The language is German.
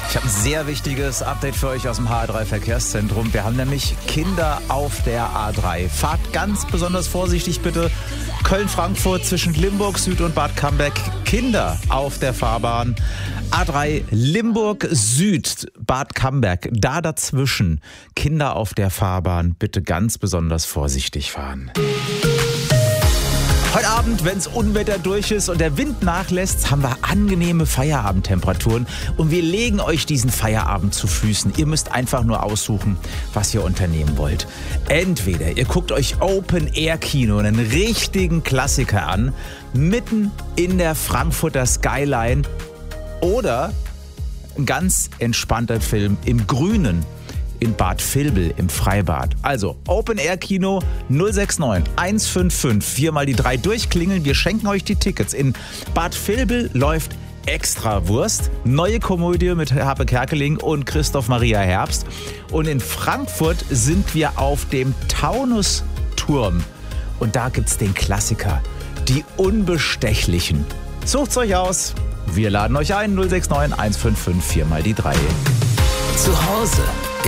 Ich habe ein sehr wichtiges Update für euch aus dem HR3 Verkehrszentrum. Wir haben nämlich Kinder auf der A3. Fahrt ganz besonders vorsichtig bitte. Köln-Frankfurt zwischen Limburg Süd und Bad Camberg. Kinder auf der Fahrbahn. A3 Limburg Süd, Bad Camberg. Da dazwischen Kinder auf der Fahrbahn. Bitte ganz besonders vorsichtig fahren. Heute Abend, wenn es Unwetter durch ist und der Wind nachlässt, haben wir angenehme Feierabendtemperaturen und wir legen euch diesen Feierabend zu Füßen. Ihr müsst einfach nur aussuchen, was ihr unternehmen wollt. Entweder ihr guckt euch Open-Air-Kino, einen richtigen Klassiker an, mitten in der Frankfurter Skyline, oder ein ganz entspannter Film im Grünen in Bad Vilbel im Freibad. Also Open-Air-Kino 069 155 4 mal die 3 durchklingeln. Wir schenken euch die Tickets. In Bad Vilbel läuft Extrawurst, neue Komödie mit Harpe Kerkeling und Christoph Maria Herbst. Und in Frankfurt sind wir auf dem Taunusturm. Und da gibt's den Klassiker, die Unbestechlichen. Sucht's euch aus. Wir laden euch ein, 069 155 4 mal die 3. Zu Hause